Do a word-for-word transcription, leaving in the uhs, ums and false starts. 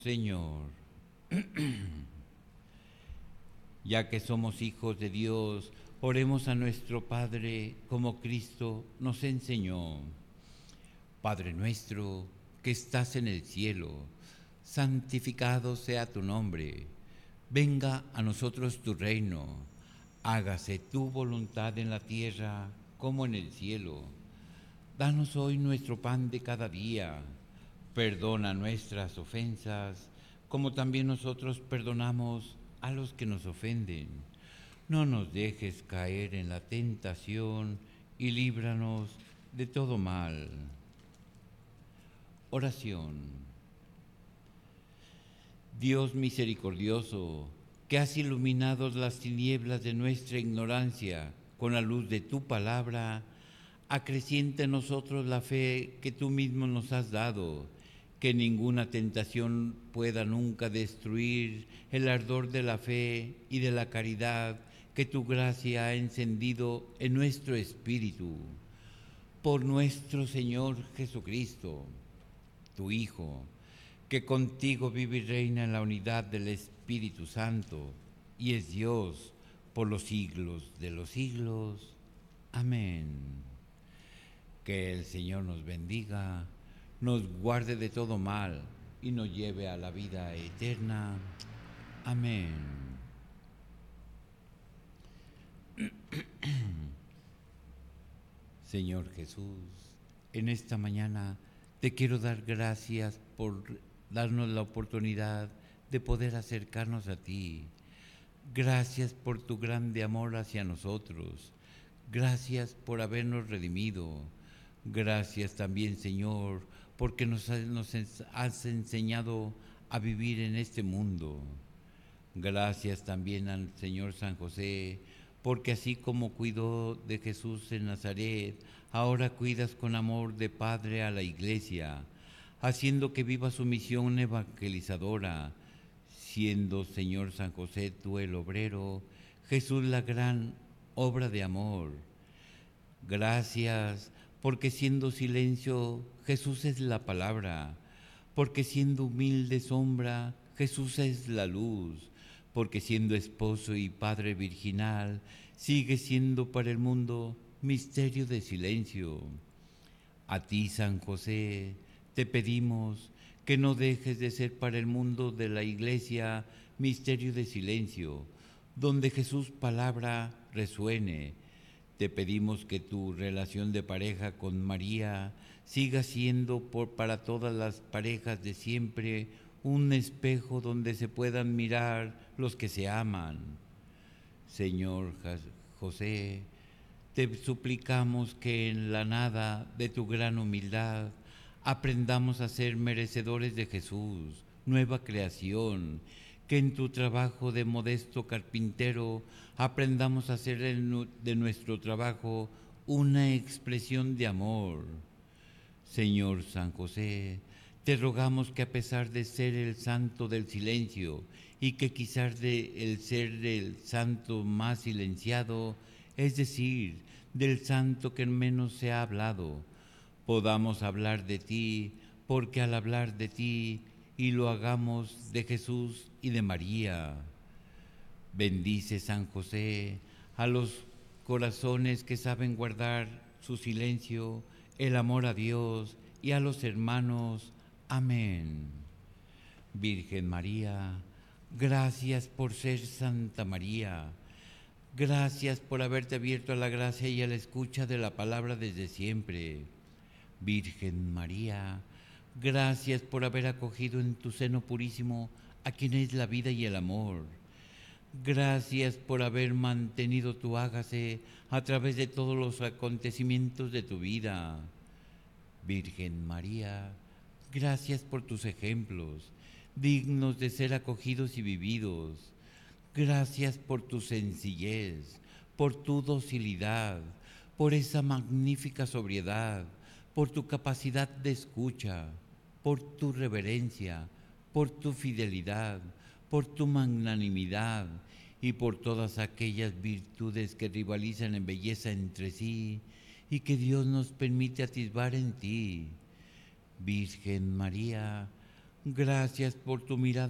Señor, ya que somos hijos de Dios, oremos a nuestro Padre como Cristo nos enseñó. Padre nuestro que estás en el cielo, santificado sea tu nombre. Venga a nosotros tu reino. Hágase tu voluntad en la tierra como en el cielo. Danos hoy nuestro pan de cada día. Perdona nuestras ofensas, como también nosotros perdonamos a los que nos ofenden. No nos dejes caer en la tentación y líbranos de todo mal. Oración. Dios misericordioso, que has iluminado las tinieblas de nuestra ignorancia con la luz de tu palabra, acrecienta en nosotros la fe que tú mismo nos has dado, que ninguna tentación pueda nunca destruir el ardor de la fe y de la caridad que tu gracia ha encendido en nuestro espíritu. Por nuestro Señor Jesucristo, tu Hijo, que contigo vive y reina en la unidad del Espíritu Santo, y es Dios por los siglos de los siglos. Amén. Que el Señor nos bendiga, nos guarde de todo mal y nos lleve a la vida eterna. Amén. Señor Jesús, en esta mañana te quiero dar gracias por darnos la oportunidad de poder acercarnos a ti. Gracias por tu grande amor hacia nosotros. Gracias por habernos redimido. Gracias también, Señor, porque nos, nos has enseñado a vivir en este mundo. Gracias también al Señor San José, porque así como cuidó de Jesús en Nazaret, ahora cuidas con amor de Padre a la Iglesia, haciendo que viva su misión evangelizadora, siendo Señor San José tú el obrero, Jesús la gran obra de amor. Gracias, porque siendo silencio, Jesús es la palabra, porque siendo humilde sombra, Jesús es la luz, porque siendo esposo y padre virginal, sigue siendo para el mundo misterio de silencio. A ti, San José, te pedimos que no dejes de ser para el mundo de la Iglesia misterio de silencio, donde Jesús palabra resuene. Te pedimos que tu relación de pareja con María siga siendo por, para todas las parejas de siempre un espejo donde se puedan mirar los que se aman. Señor José, te suplicamos que en la nada de tu gran humildad aprendamos a ser merecedores de Jesús, nueva creación, que en tu trabajo de modesto carpintero aprendamos a hacer de nuestro trabajo una expresión de amor. Señor San José, te rogamos que a pesar de ser el santo del silencio y que quizás de el ser el santo más silenciado, es decir, del santo que menos se ha hablado, podamos hablar de ti, porque al hablar de ti y lo hagamos de Jesús y de María. Bendice San José a los corazones que saben guardar su silencio, el amor a Dios y a los hermanos. Amén. Virgen María, gracias por ser Santa María. Gracias por haberte abierto a la gracia y a la escucha de la palabra desde siempre. Virgen María, gracias por haber acogido en tu seno purísimo a quien es la vida y el amor. Gracias por haber mantenido tu hágase a través de todos los acontecimientos de tu vida. Virgen María, gracias por tus ejemplos, dignos de ser acogidos y vividos. Gracias por tu sencillez, por tu docilidad, por esa magnífica sobriedad, por tu capacidad de escucha, por tu reverencia, por tu fidelidad, por tu magnanimidad y por todas aquellas virtudes que rivalizan en belleza entre sí y que Dios nos permite atisbar en ti. Virgen María, Gracias por tu mirada